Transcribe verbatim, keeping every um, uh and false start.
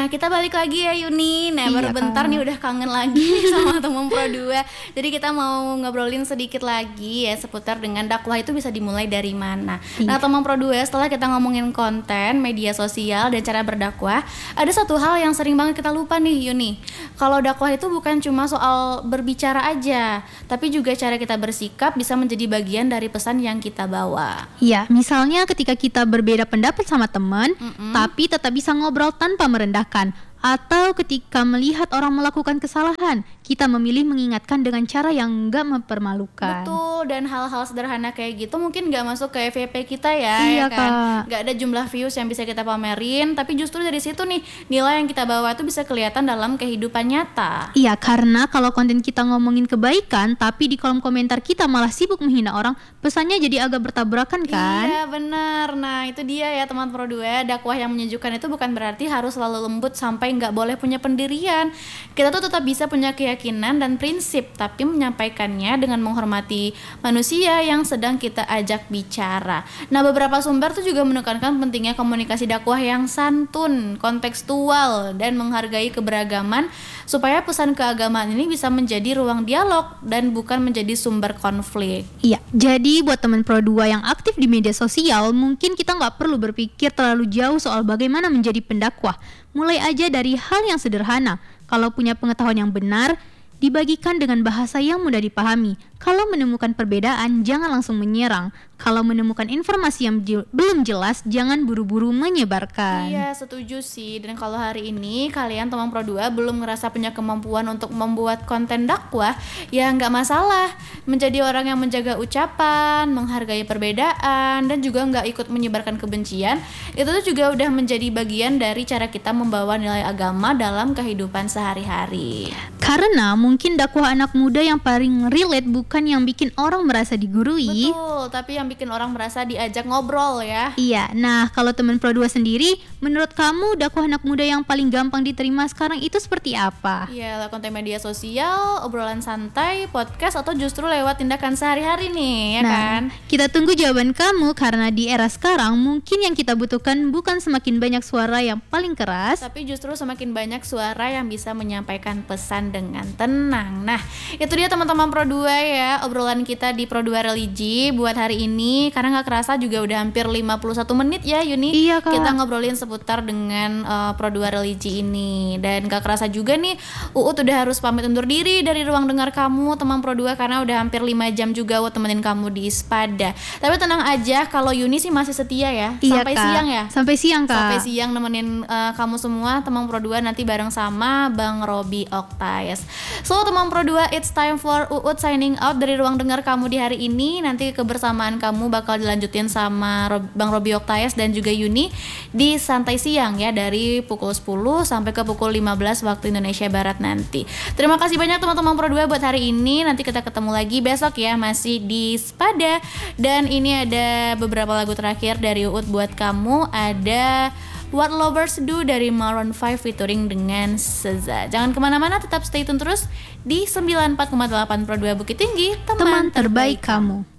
Nah, kita balik lagi ya Yuni. Nah, Iya, baru bentar Kak. nih udah kangen lagi sama teman Pro dua. Jadi kita mau ngobrolin sedikit lagi ya seputar dengan dakwah itu bisa dimulai dari mana. Iya. Nah, teman Pro dua, setelah kita ngomongin konten, media sosial dan cara berdakwah, ada satu hal yang sering banget kita lupa nih Yuni. Kalau dakwah itu bukan cuma soal berbicara aja, tapi juga cara kita bersikap bisa menjadi bagian dari pesan yang kita bawa. Iya, misalnya ketika kita berbeda pendapat sama teman, Mm-mm. tapi tetap bisa ngobrol tanpa merendahkan. Atau ketika melihat orang melakukan kesalahan, kita memilih mengingatkan dengan cara yang enggak mempermalukan. Betul, dan hal-hal sederhana kayak gitu mungkin gak masuk ke F Y P kita ya, Iya, ya kan? Kak. Gak ada jumlah views yang bisa kita pamerin, tapi justru dari situ nih nilai yang kita bawa itu bisa kelihatan dalam kehidupan nyata. Iya, karena kalau konten kita ngomongin kebaikan, tapi di kolom komentar kita malah sibuk menghina orang, pesannya jadi agak bertabrakan kan? Iya benar. Nah itu dia ya teman Pro dua, dakwah yang menyejukkan itu bukan berarti harus selalu lembut sampai nggak boleh punya pendirian. Kita tuh tetap bisa punya keyakinan dan prinsip, tapi menyampaikannya dengan menghormati manusia yang sedang kita ajak bicara. Nah beberapa sumber tuh juga menekankan pentingnya komunikasi dakwah yang santun, kontekstual, dan menghargai keberagaman supaya pesan keagamaan ini bisa menjadi ruang dialog dan bukan menjadi sumber konflik. Iya, jadi buat teman Pro dua yang aktif di media sosial, mungkin kita nggak perlu berpikir terlalu jauh soal bagaimana menjadi pendakwah. Mulai aja dari hal yang sederhana. Kalau punya pengetahuan yang benar, dibagikan dengan bahasa yang mudah dipahami. Kalau menemukan perbedaan, jangan langsung menyerang. Kalau menemukan informasi yang je- belum jelas, jangan buru-buru menyebarkan. Iya setuju sih. Dan kalau hari ini kalian teman Pro dua belum ngerasa punya kemampuan untuk membuat konten dakwah, ya nggak masalah. Menjadi orang yang menjaga ucapan, menghargai perbedaan, dan juga nggak ikut menyebarkan kebencian, itu tuh juga udah menjadi bagian dari cara kita membawa nilai agama dalam kehidupan sehari-hari. Karena mungkin dakwah anak muda yang paling relate bukan yang bikin orang merasa digurui. Betul, tapi yang bikin orang merasa diajak ngobrol ya. Iya, nah kalau teman Pro dua sendiri, menurut kamu dakwah anak muda yang paling gampang diterima sekarang itu seperti apa? Iya, lewat konten media sosial, obrolan santai, podcast, atau justru lewat tindakan sehari-hari nih, ya Nah, kan? kita tunggu jawaban kamu karena di era sekarang mungkin yang kita butuhkan bukan semakin banyak suara yang paling keras, Tapi justru semakin banyak suara yang bisa menyampaikan pesan dengan tenang. Nah, itu dia teman-teman Pro dua ya, obrolan kita di Pro dua Religi buat hari ini. Karena gak kerasa juga udah hampir lima puluh satu menit ya Yuni. Iya, Kak. Kita ngobrolin seputar dengan uh, Pro dua Religi ini. Dan gak kerasa juga nih Uut udah harus pamit undur diri dari ruang dengar kamu teman Pro dua, karena udah hampir lima jam juga Uut temenin kamu di Spada. Tapi tenang aja, kalau Yuni sih masih setia ya. Iya, Sampai Kak. siang ya. Sampai siang, Kak. Sampai siang nemenin uh, kamu semua teman Pro dua nanti bareng sama Bang Robi Oktaes. So teman Pro dua, it's time for Uut signing out dari ruang dengar kamu di hari ini. Nanti kebersamaan kamu bakal dilanjutin sama Rob- Bang Robi Oktaes dan juga Yuni di santai siang ya, dari pukul sepuluh sampai ke pukul lima belas waktu Indonesia Barat nanti. Terima kasih banyak teman-teman Pro dua buat hari ini. Nanti kita ketemu lagi besok ya, masih di Spada. Dan ini ada beberapa lagu terakhir dari Uut buat kamu. Ada What Lovers Do dari Maroon five featuring dengan Seza. Jangan kemana-mana, tetap stay tune terus di sembilan puluh empat koma delapan Pro dua Bukit Tinggi, Teman terbaik kamu.